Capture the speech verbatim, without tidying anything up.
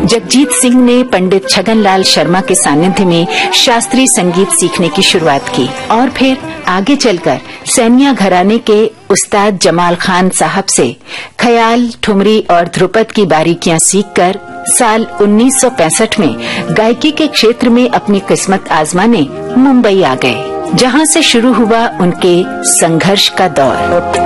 जगजीत सिंह ने पंडित छगनलाल शर्मा के सानिध्य में शास्त्रीय संगीत सीखने की शुरुआत की और फिर आगे चलकर सैनिया घराने के उस्ताद जमाल खान साहब से ख्याल, ठुमरी और ध्रुपद की बारीकियां सीखकर साल उन्नीस सौ पैंसठ में गायकी के क्षेत्र में अपनी किस्मत आजमाने मुंबई आ गए, जहां से शुरू हुआ उनके संघर्ष का दौर।